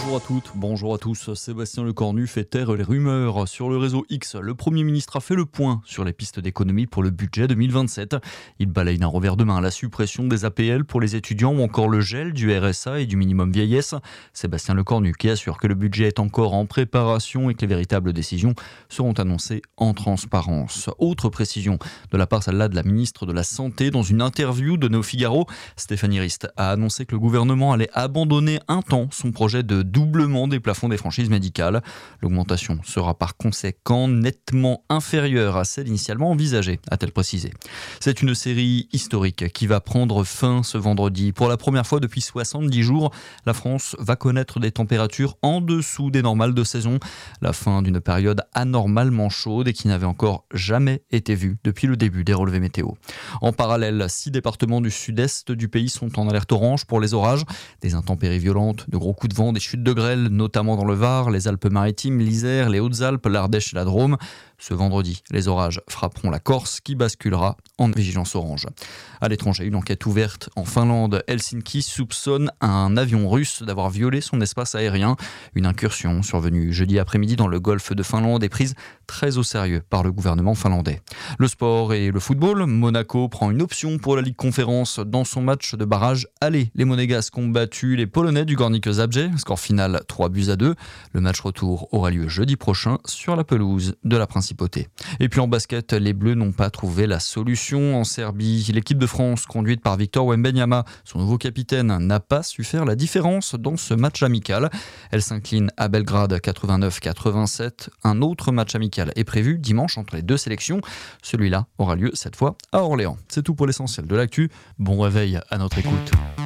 Bonjour à toutes, bonjour à tous. Sébastien Lecornu fait taire les rumeurs. Sur le réseau X, le Premier ministre a fait le point sur les pistes d'économie pour le budget 2027. Il balaye d'un revers de main la suppression des APL pour les étudiants ou encore le gel du RSA et du minimum vieillesse. Sébastien Lecornu qui assure que le budget est encore en préparation et que les véritables décisions seront annoncées en transparence. Autre précision de la part celle-là de la ministre de la Santé dans une interview de Néo Figaro. Stéphanie Rist a annoncé que le gouvernement allait abandonner un temps son projet de doublement des plafonds des franchises médicales. L'augmentation sera par conséquent nettement inférieure à celle initialement envisagée, a-t-elle précisé. C'est une série historique qui va prendre fin ce vendredi. Pour la première fois depuis 70 jours, la France va connaître des températures en dessous des normales de saison. La fin d'une période anormalement chaude et qui n'avait encore jamais été vue depuis le début des relevés météo. En parallèle, 6 départements du sud-est du pays sont en alerte orange pour les orages. Des intempéries violentes, de gros coups de vent, des chutes de grêle, notamment dans le Var, les Alpes-Maritimes, l'Isère, les Hautes-Alpes, l'Ardèche et la Drôme. Ce vendredi, les orages frapperont la Corse qui basculera en vigilance orange. À l'étranger, une enquête ouverte en Finlande. Helsinki soupçonne un avion russe d'avoir violé son espace aérien. Une incursion survenue jeudi après-midi dans le golfe de Finlande est prise très au sérieux par le gouvernement finlandais. Le sport et le football. Monaco prend une option pour la Ligue Conférence dans son match de barrage aller. Les Monégasques ont battu les Polonais du Górnik Zabrze. Score final 3-2. Le match retour aura lieu jeudi prochain sur la pelouse de la Principauté. Et puis en basket, les Bleus n'ont pas trouvé la solution en Serbie. L'équipe de France, conduite par Victor Wembanyama, son nouveau capitaine, n'a pas su faire la différence dans ce match amical. Elle s'incline à Belgrade 89-87. Un autre match amical est prévu dimanche entre les deux sélections. Celui-là aura lieu cette fois à Orléans. C'est tout pour l'essentiel de l'actu. Bon réveil à notre écoute.